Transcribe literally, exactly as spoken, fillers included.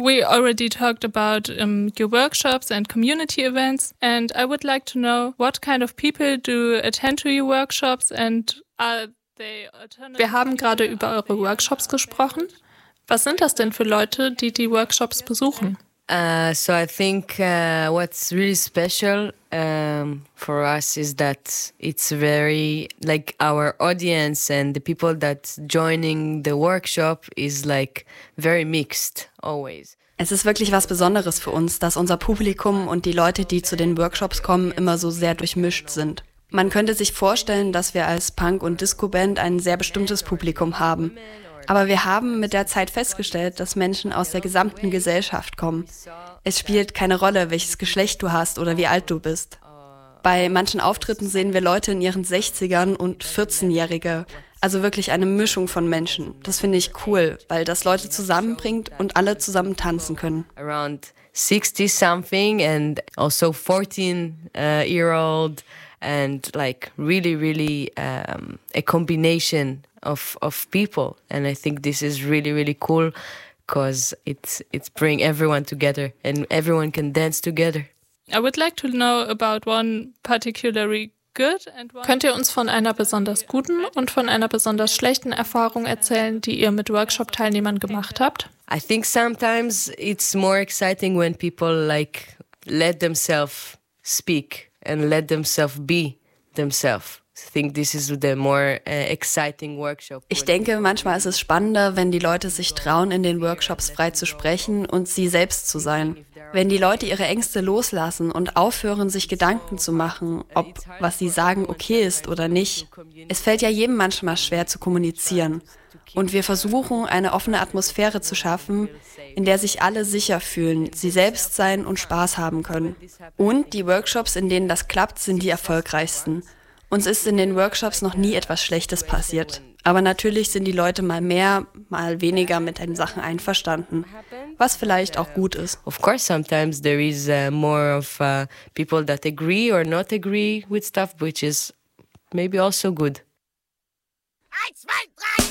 we already talked about um, your workshops and community events, and I would like to know what kind of people do attend to your workshops and are they alternative? Wir haben gerade über eure Workshops gesprochen. Was sind das denn für Leute, die die Workshops besuchen? Uh, so I think uh, what's really special um, for us is that it's very, like, our audience and the people that joining the workshop is like very mixed always. Es ist wirklich was Besonderes für uns, dass unser Publikum und die Leute, die zu den Workshops kommen, immer so sehr durchmischt sind. Man könnte sich vorstellen, dass wir als Punk- und Disco-Band ein sehr bestimmtes Publikum haben. Aber wir haben mit der Zeit festgestellt, dass Menschen aus der gesamten Gesellschaft kommen. Es spielt keine Rolle, welches Geschlecht du hast oder wie alt du bist. Bei manchen Auftritten sehen wir Leute in ihren sechzigern und vierzehnjährige. Also wirklich eine Mischung von Menschen. Das finde ich cool, weil das Leute zusammenbringt und alle zusammen tanzen können. Around sixty something and also fourteen uh, year old and like really, really um, a combination of of people, and I think this is really, really cool because it's it's bring everyone together and everyone can dance together. I would like to know about one particularly good and one. Könnt ihr uns von einer besonders guten und von einer besonders schlechten Erfahrung erzählen, die ihr mit Workshop-Teilnehmern gemacht habt? I think sometimes it's more exciting when people like let themselves speak and let themselves be themselves. I think this is the more uh, exciting workshop. Ich denke, manchmal ist es spannender, wenn die Leute sich trauen, in den Workshops frei zu sprechen und sie selbst zu sein. Wenn die Leute ihre Ängste loslassen und aufhören, sich Gedanken zu machen, ob was sie sagen okay ist oder nicht. Es fällt ja jedem manchmal schwer zu kommunizieren. Und wir versuchen, eine offene Atmosphäre zu schaffen, in der sich alle sicher fühlen, sie selbst sein und Spaß haben können. Und die Workshops, in denen das klappt, sind die erfolgreichsten. Uns ist in den Workshops noch nie etwas Schlechtes passiert. Aber natürlich sind die Leute mal mehr, mal weniger mit den Sachen einverstanden, was vielleicht auch gut ist. Of course, sometimes there is uh, more of uh, people that agree or not agree with stuff, which is maybe also good. Eins, zwei, drei!